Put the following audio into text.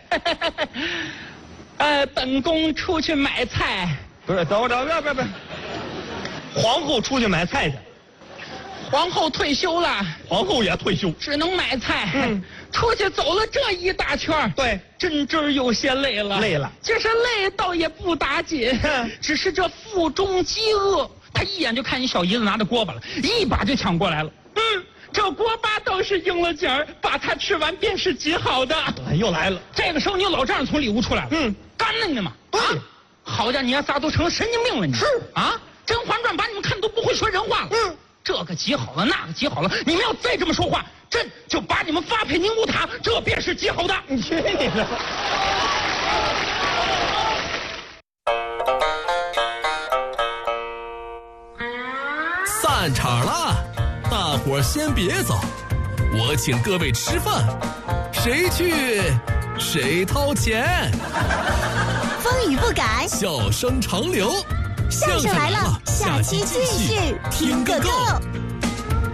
本宫出去买菜。 不是，等会儿，别，皇后出去买菜去。 皇后退休了， 皇后也退休， 只能买菜。出去走了这一大圈， 对， 真有些累了。 累了， 这是累倒也不打紧，只是这腹中饥饿。他一眼就看你小姨子拿着锅巴了，一把就抢过来了。这锅巴倒是应了景儿，把它吃完便是极好的。 又来了。 这个时候你老丈人从里屋出来了，干了你们对， 好家伙，你丫仨都成神经病了你。 是啊，《甄嬛传》把你们看都不会说人话了。这个极好了，那个极好了，你们要再这么说话，朕就把你们发配宁古塔，这便是极好的。 你去你的！ 散场了，大伙儿先别走，我请各位吃饭，谁去谁掏钱。 风雨不改， 笑声长流。 相声来了，下期继续听个够。